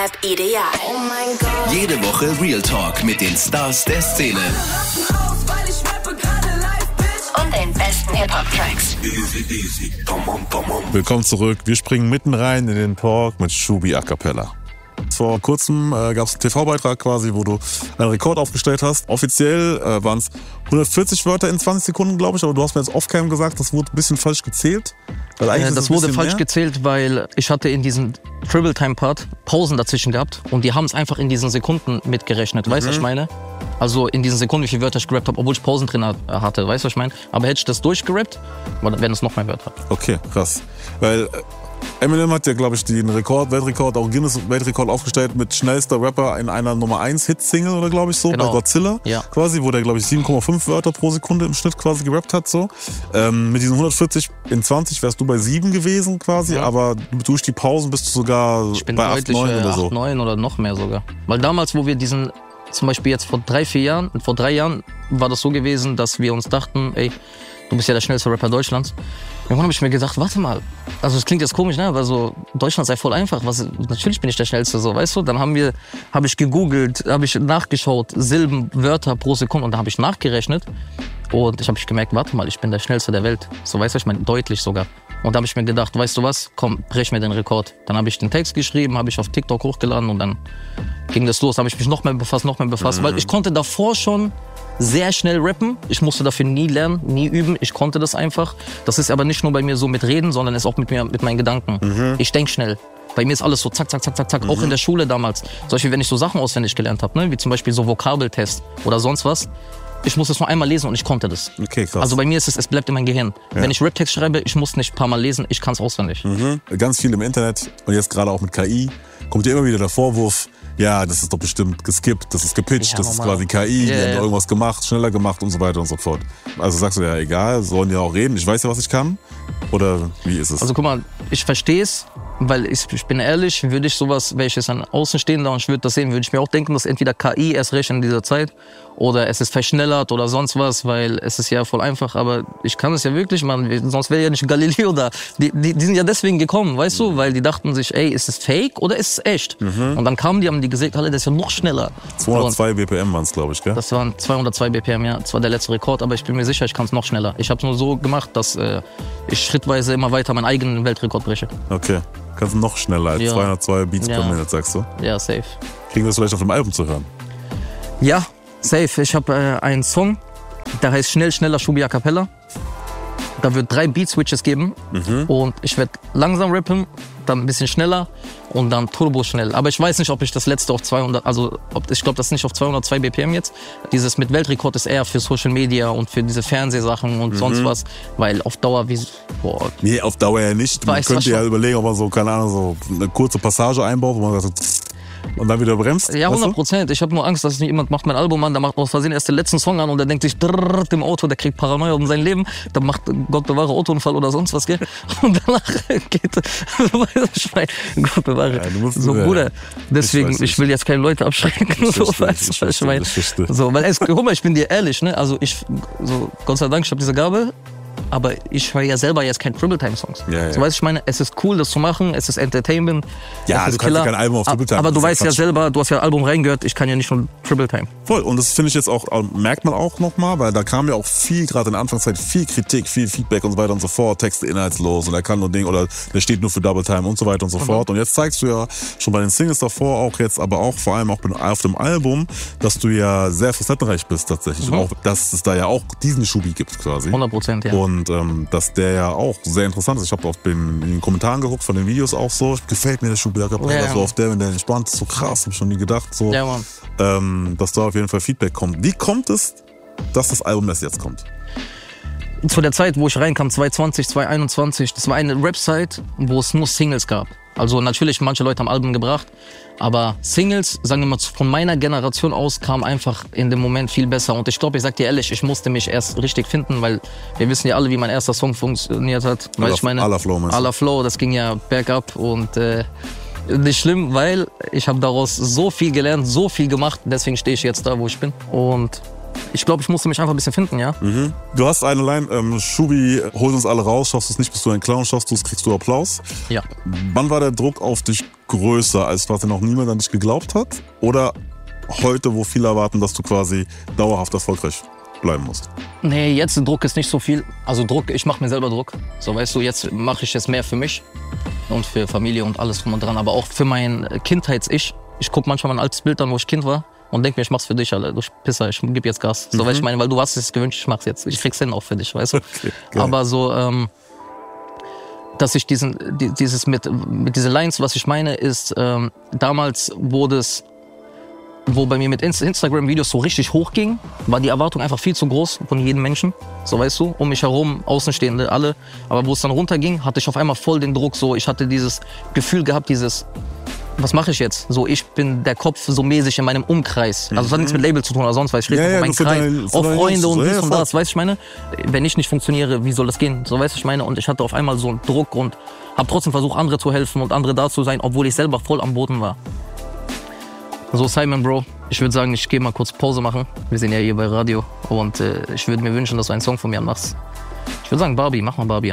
Deutschrap ideal. Oh mein Gott. Jede Woche Real Talk mit den Stars der Szene. Und den besten Hip-Hop-Tracks. Willkommen zurück. Wir springen mitten rein in den Talk mit Shubi A Cappella. Vor kurzem gab es einen TV-Beitrag quasi, wo du einen Rekord aufgestellt hast. Offiziell waren es 140 Wörter in 20 Sekunden, glaube ich, aber du hast mir jetzt off-cam gesagt, das wurde ein bisschen falsch gezählt. Das wurde falsch gezählt, weil ich hatte in diesem Triple-Time-Part Pausen dazwischen gehabt und die haben es einfach in diesen Sekunden mitgerechnet. Weißt du, was ich meine? Also in diesen Sekunden, wie viele Wörter ich gerappt habe, obwohl ich Pausen drin hatte. Weißt du, was ich meine? Aber hätte ich das durchgerappt, dann wären es noch mehr Wörter. Okay, krass. Weil Eminem hat ja, glaube ich, den Weltrekord, auch Guinness-Weltrekord aufgestellt mit schnellster Rapper in einer Nummer 1 Hit-Single oder glaube ich so, genau. Bei Godzilla, ja. Quasi, wo der, glaube ich, 7,5 Wörter pro Sekunde im Schnitt quasi gerappt hat, so. Mit diesen 140 in 20 wärst du bei 7 gewesen quasi, ja. Aber durch die Pausen bist du sogar bei 8, 9 oder so. 8, 9 oder noch mehr sogar. Weil damals, wo wir diesen, zum Beispiel jetzt vor 3 Jahren war das so gewesen, dass wir uns dachten, ey, du bist ja der schnellste Rapper Deutschlands. Irgendwann habe ich mir gedacht, warte mal, also das klingt jetzt komisch, ne? Aber so, Deutschland sei voll einfach. Natürlich bin ich der Schnellste, so, weißt du? Dann habe ich gegoogelt, habe ich nachgeschaut, Silben, Wörter pro Sekunde und da habe ich nachgerechnet. Und ich habe gemerkt, warte mal, ich bin der Schnellste der Welt. So, weißt du, ich meine, deutlich sogar. Und da habe ich mir gedacht, weißt du was, komm, brech mir den Rekord. Dann habe ich den Text geschrieben, habe ich auf TikTok hochgeladen und dann ging das los. Da habe ich mich noch mehr befasst, weil ich konnte davor schon sehr schnell rappen. Ich musste dafür nie lernen, nie üben. Ich konnte das einfach. Das ist aber nicht nur bei mir so mit Reden, sondern ist auch mit meinen Gedanken. Ich denke schnell. Bei mir ist alles so zack, zack, zack, zack, zack. Auch in der Schule damals. Zum Beispiel, wenn ich so Sachen auswendig gelernt habe, ne? Wie zum Beispiel so Vokabeltest oder sonst was. Ich muss es nur einmal lesen und ich konnte das. Okay, krass. Also bei mir ist es bleibt in meinem Gehirn. Ja. Wenn ich Rap-Text schreibe, ich muss nicht ein paar Mal lesen, ich kann es auswendig. Ganz viel im Internet und jetzt gerade auch mit KI kommt dir immer wieder der Vorwurf, ja, das ist doch bestimmt geskippt, das ist gepitcht, ja, das ist quasi KI, die haben da irgendwas gemacht, schneller gemacht und so weiter und so fort. Also sagst du ja, egal, sollen ja auch reden, ich weiß ja, was ich kann? Oder wie ist es? Also guck mal, ich verstehe es, weil ich bin ehrlich, würde ich sowas, wäre ich jetzt ein Außenstehender und ich würde das sehen, würde ich mir auch denken, dass entweder KI erst recht in dieser Zeit oder es ist verschnellert oder sonst was, weil es ist ja voll einfach, aber ich kann es ja wirklich machen, sonst wäre ja nicht Galileo da. Die sind ja deswegen gekommen, weißt du, weil die dachten sich, ey, ist es fake oder ist es echt? Und dann kamen die, haben die gesagt, das ist ja noch schneller. 202 BPM waren es, glaube ich, gell? Das waren 202 BPM, ja, das war der letzte Rekord, aber ich bin mir sicher, ich kann es noch schneller. Ich habe es nur so gemacht, dass ich schrittweise immer weiter meinen eigenen Weltrekord breche. Okay. Kannst du noch schneller als 202 Beats per Minute, sagst du? Ja, safe. Kriegen wir das vielleicht auf dem Album zu hören? Ja, safe. Ich habe einen Song, der heißt Schnell, schneller Shubi A Cappella. Da wird 3 Beat-Switches geben und ich werde langsam rappen, dann ein bisschen schneller und dann turbo schnell. Aber ich weiß nicht, ob ich das letzte auf 200, ich glaube, das ist nicht auf 202 BPM jetzt. Dieses mit Weltrekord ist eher für Social Media und für diese Fernsehsachen und sonst was, weil auf Dauer Nee, auf Dauer ja nicht. Man könnte ja überlegen, ob man so, keine Ahnung, so eine kurze Passage einbaut, wo man sagt, und dann wieder bremst? Ja, 100%. Ich habe nur Angst, dass jemand macht mein Album an, der macht aus Versehen erst den letzten Song an und der denkt sich, im Auto, der kriegt Paranoia um sein Leben, dann macht Gott bewahre Autounfall oder sonst was, gell? Und danach geht, Gott bewahre. Ja, so, Bruder, deswegen, ich will jetzt keine Leute abschrecken. So, weißt du, was ich meine? So, weil, guck mal, ich bin dir ehrlich, ne? Also Gott sei Dank, ich habe diese Gabe. Aber ich höre ja selber jetzt keine Triple-Time-Songs. Ja. So, weißt du, ich meine, es ist cool, das zu machen, es ist Entertainment. Ja, du kannst ja kein Album auf Triple-Time. Aber du weißt ja selber, du hast ja ein Album reingehört, ich kann ja nicht nur Triple-Time. Voll, und das finde ich jetzt auch, merkt man auch nochmal, weil da kam ja auch viel, gerade in der Anfangszeit, viel Kritik, viel Feedback und so weiter und so fort, Texte inhaltslos und er kann nur Ding oder der steht nur für Double-Time und so weiter und so fort. Und jetzt zeigst du ja schon bei den Singles davor, auch jetzt, aber auch vor allem auch auf dem Album, dass du ja sehr facettenreich bist tatsächlich. Und auch, dass es da ja auch diesen Shubi gibt quasi. 100%, ja. Und dass der ja auch sehr interessant ist. Ich habe in den Kommentaren geguckt von den Videos auch so. Gefällt mir der Shubi A Cappella, so auf wenn der entspannt ist, so krass, hab ich schon nie gedacht. So, ja, Mann. Dass da auf jeden Fall Feedback kommt. Wie kommt es, dass das Album erst jetzt kommt? Zu der Zeit, wo ich reinkam, 2020, 2021, das war eine Rap-Zeit, wo es nur Singles gab. Also natürlich, manche Leute haben Alben gebracht, aber Singles, sagen wir mal, von meiner Generation aus, kam einfach in dem Moment viel besser. Und ich glaube, ich sag dir ehrlich, ich musste mich erst richtig finden, weil wir wissen ja alle, wie mein erster Song funktioniert hat. Weil ich meine, A La Flow, das ging ja bergab und nicht schlimm, weil ich habe daraus so viel gelernt, so viel gemacht, deswegen stehe ich jetzt da, wo ich bin. Und Ich glaube, ich musste mich einfach ein bisschen finden, ja. Mhm. Du hast eine Line, Schubi, hol uns alle raus, schaffst du es nicht, bist du ein Clown, schaffst du es, kriegst du Applaus. Ja. Wann war der Druck auf dich größer, als quasi noch niemand an dich geglaubt hat? Oder heute, wo viele erwarten, dass du quasi dauerhaft erfolgreich bleiben musst? Nee, jetzt der Druck ist nicht so viel. Also Druck, ich mache mir selber Druck. So, weißt du, jetzt mache ich es mehr für mich und für Familie und alles drum und dran. Aber auch für mein Kindheits-Ich. Ich gucke manchmal mein altes Bild an, wo ich Kind war und denke mir, ich mach's für dich, Alter. Du Pisser, ich gebe jetzt Gas. So, weißt du, ich meine, weil du hast es gewünscht, ich mach's jetzt. Ich krieg's hin auch für dich, weißt du. Okay, aber so, dass ich dieses mit diese Lines, was ich meine, ist, damals wurde es, wo bei mir mit Instagram-Videos so richtig hochging, war die Erwartung einfach viel zu groß von jedem Menschen. So, weißt du, um mich herum, Außenstehende, alle. Aber wo es dann runterging, hatte ich auf einmal voll den Druck. So, ich hatte dieses Gefühl gehabt, was mache ich jetzt? So, ich bin der Kopf so mäßig in meinem Umkreis. Also, das hat nichts mit Label zu tun oder sonst was. Ich rede von meinem Kreis, auch Freunde und dies und das, weißt du, ich meine? Wenn ich nicht funktioniere, wie soll das gehen? So, weißt du, ich meine? Und ich hatte auf einmal so einen Druck und habe trotzdem versucht, andere zu helfen und andere da zu sein, obwohl ich selber voll am Boden war. So, Simon, Bro, ich würde sagen, ich gehe mal kurz Pause machen. Wir sind ja hier bei Radio und ich würde mir wünschen, dass du einen Song von mir anmachst. Ich würde sagen, Barbie, mach mal Barbie an.